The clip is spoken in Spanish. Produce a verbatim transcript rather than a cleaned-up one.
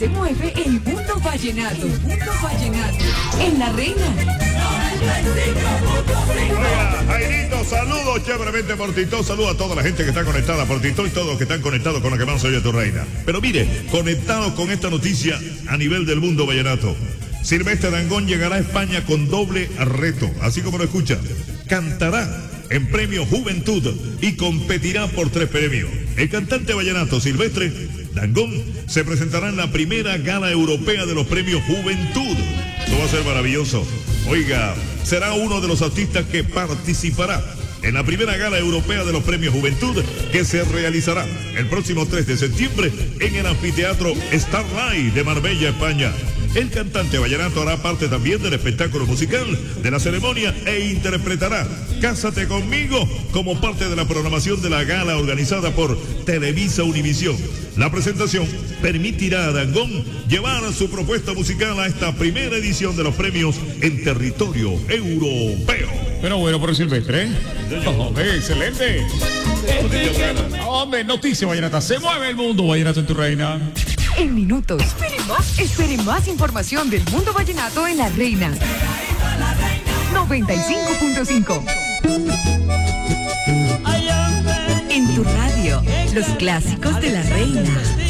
se mueve el mundo vallenato. El mundo vallenato. En La Reina. Hola, Jairito, saludos chéveremente por Tito, saludos a toda la gente que está conectada por Tito y todos los que están conectados con lo que más oye tu reina. Pero mire, conectados con esta noticia a nivel del mundo vallenato. Silvestre Dangond llegará a España con doble reto, así como lo escucha. Cantará en premio Juventud y competirá por tres premios. El cantante vallenato Silvestre Dangond se presentará en la primera gala europea de los premios Juventud. Esto va a ser maravilloso. Oiga, será uno de los artistas que participará en la primera gala europea de los premios Juventud, que se realizará el próximo tres de septiembre en el anfiteatro Starlight de Marbella, España. El cantante vallenato hará parte también del espectáculo musical de la ceremonia e interpretará Cásate conmigo como parte de la programación de la gala organizada por Televisa Univisión. La presentación permitirá a Dangond llevar su propuesta musical a esta primera edición de los premios en territorio europeo. Pero bueno, por Silvestre, ¿eh? Hombre, excelente. Hombre, noticia vallenata. Se mueve el mundo vallenato en tu reina. En minutos. Espere más, espere más información del mundo vallenato en La Reina. noventa y cinco punto cinco. En tu radio, los clásicos de La Reina.